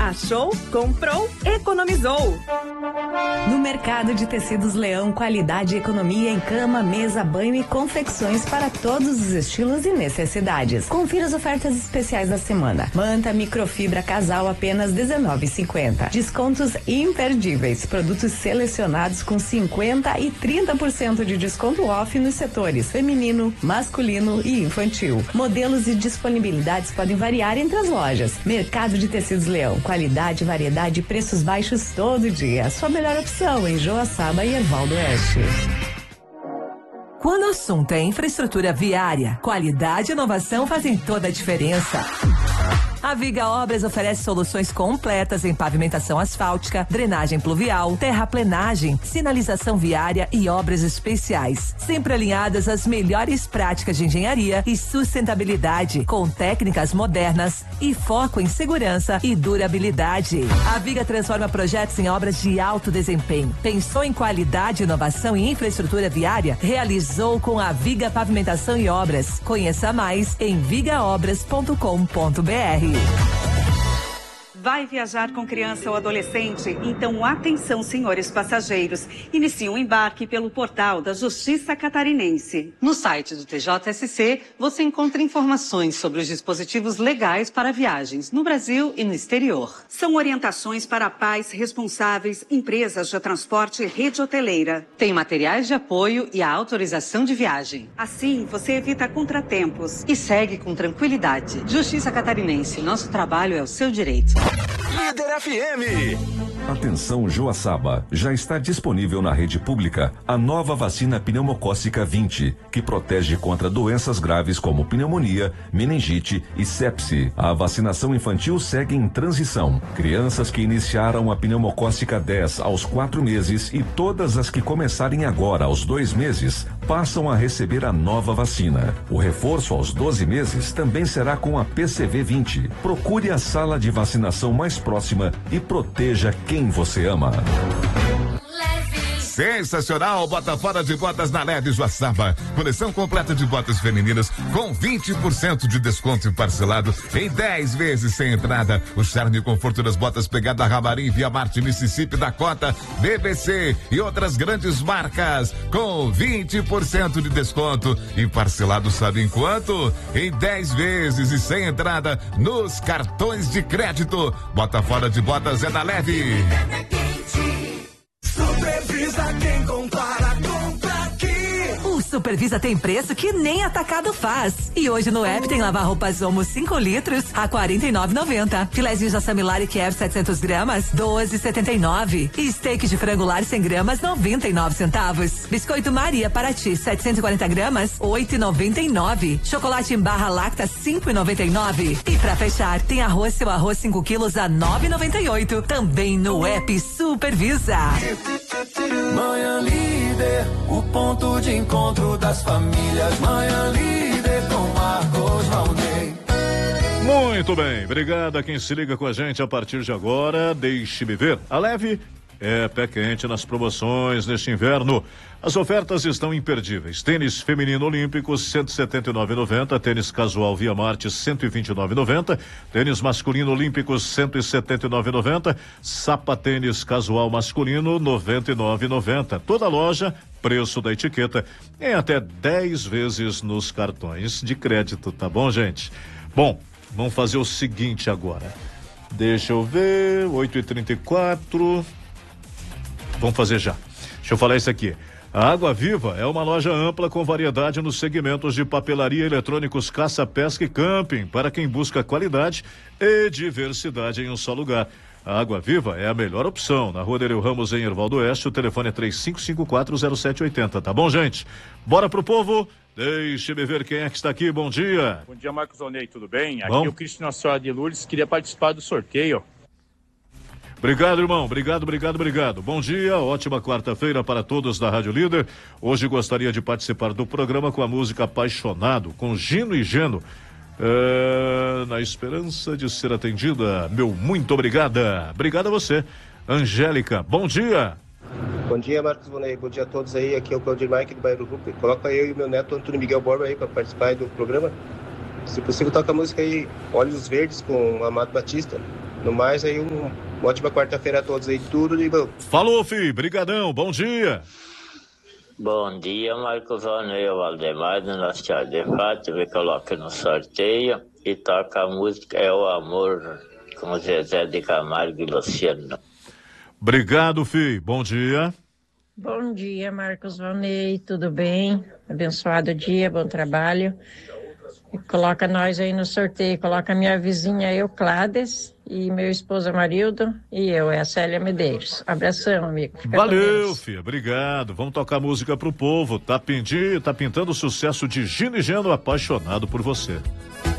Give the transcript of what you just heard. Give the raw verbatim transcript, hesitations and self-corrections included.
Achou, comprou, economizou. No Mercado de Tecidos Leão, qualidade e economia em cama, mesa, banho e confecções para todos os estilos e necessidades. Confira as ofertas especiais da semana. Manta microfibra casal apenas dezenove reais e cinquenta centavos. Descontos imperdíveis. Produtos selecionados com cinquenta e trinta por cento de desconto off nos setores feminino, masculino e infantil. Modelos e disponibilidades podem variar entre as lojas. Mercado de Tecidos Leão, qualidade, variedade e preços baixos todo dia. Sua melhor opção em Joaçaba e Ervaldo Oeste. Quando o assunto é infraestrutura viária, qualidade e inovação fazem toda a diferença. A Viga Obras oferece soluções completas em pavimentação asfáltica, drenagem pluvial, terraplenagem, sinalização viária e obras especiais. Sempre alinhadas às melhores práticas de engenharia e sustentabilidade, com técnicas modernas e foco em segurança e durabilidade. A Viga transforma projetos em obras de alto desempenho. Pensou em qualidade, inovação e infraestrutura viária? Realizou com a Viga Pavimentação e Obras. Conheça mais em viga obras ponto com ponto br. Vai viajar com criança ou adolescente? Então atenção, senhores passageiros. Inicie um embarque pelo portal da Justiça Catarinense. No site do T J S C, você encontra informações sobre os dispositivos legais para viagens no Brasil e no exterior. São orientações para pais responsáveis, empresas de transporte e rede hoteleira. Tem materiais de apoio e a autorização de viagem. Assim, você evita contratempos. E segue com tranquilidade. Justiça Catarinense, nosso trabalho é o seu direito. Líder F M. Atenção Joaçaba, já está disponível na rede pública a nova vacina pneumocócica vinte, que protege contra doenças graves como pneumonia, meningite e sepse. A vacinação infantil segue em transição. Crianças que iniciaram a pneumocócica dez aos quatro meses e todas as que começarem agora aos dois meses passam a receber a nova vacina. O reforço aos doze meses também será com a P C V vinte. Procure a sala de vacinação mais próxima e proteja quem você ama. Sensacional, bota fora de botas na Leve Joaçaba. Coleção completa de botas femininas com vinte por cento de desconto parcelado em dez vezes sem entrada. O charme e conforto das botas pegada Ramarim, Via Marte, Mississippi, Dakota, B B C e outras grandes marcas com vinte por cento de desconto e parcelado sabe em quanto? Em dez vezes e sem entrada nos cartões de crédito. Bota fora de botas é da Leve. Supervisa quem compara, compra aqui. O Supervisa tem preço que nem atacado faz. E hoje no app tem lavar roupas Omo cinco litros a quarenta e nove reais e noventa centavos. Filézinho de Assamilari Kiev setecentos gramas, doze reais e setenta e nove centavos. E steak de frango lar cem gramas, noventa e nove centavos. Biscoito Maria Paraty setecentos e quarenta gramas, oito reais e noventa e nove centavos. Chocolate em barra Lacta cinco reais e noventa e nove centavos. E pra fechar, tem arroz seu arroz cinco quilos a nove reais e noventa e oito centavos. Também no app Supervisa. Manhã Líder, o ponto de encontro das famílias. Manhã Líder com Marcos Raulney. Muito bem, obrigado a quem se liga com a gente a partir de agora. Deixe-me ver. A Leve é pé quente nas promoções neste inverno. As ofertas estão imperdíveis. Tênis feminino olímpico cento e setenta e nove reais e noventa centavos, tênis casual Via Marte cento e vinte e nove reais e noventa centavos, tênis masculino olímpico cento e setenta e nove reais e noventa centavos, sapatênis casual masculino noventa e nove reais e noventa centavos. Toda loja, preço da etiqueta, em até dez vezes nos cartões de crédito, tá bom, gente? Bom, vamos fazer o seguinte agora. Deixa eu ver, oito e trinta e quatro. Vamos fazer já. Deixa eu falar isso aqui. A Água Viva é uma loja ampla com variedade nos segmentos de papelaria, eletrônicos, caça, pesca e camping, para quem busca qualidade e diversidade em um só lugar. A Água Viva é a melhor opção. Na Rua Nereu Ramos, em Ervaldo Oeste, o telefone é três cinco cinco quatro zero sete oito zero, tá bom, gente? Bora pro povo? Deixe-me ver quem é que está aqui. Bom dia. Bom dia, Marcos Raulney, tudo bem? Bom. Aqui é o Cristo Nossa Senhora de Lourdes, queria participar do sorteio. Obrigado, irmão. Obrigado, obrigado, obrigado. Bom dia, ótima quarta-feira para todos da Rádio Líder. Hoje gostaria de participar do programa com a música Apaixonado, com Gino e Geno. É, na esperança de ser atendida. Meu muito obrigada. Obrigado a você. Angélica, bom dia. Bom dia, Marcos Raulney. Bom dia a todos aí. Aqui é o Claudir Mike do bairro Rupe. Coloca eu e meu neto Antônio Miguel Borba aí para participar aí do programa. Se possível, toca a música aí Olhos Verdes com Amado Batista. No mais, aí, um, uma ótima quarta-feira a todos aí, tudo de bom. Falou, filho, brigadão, bom dia. Bom dia, Marcos Vanei, Valdemar, do nosso Tchau de Fato, me coloca no sorteio e toca a música É o Amor, com Zezé de Camargo e Luciano. Obrigado, filho, bom dia. Bom dia, Marcos Vanei, tudo bem? Abençoado dia, bom trabalho. E coloca nós aí no sorteio, coloca minha vizinha Euclades e meu esposo Amarildo e eu, é a Célia Medeiros. Abração, amigo. Fica Valeu, filha, obrigado. Vamos tocar música pro povo. Tá pintando, tá pintando o sucesso de Gino e Geno, apaixonado por você.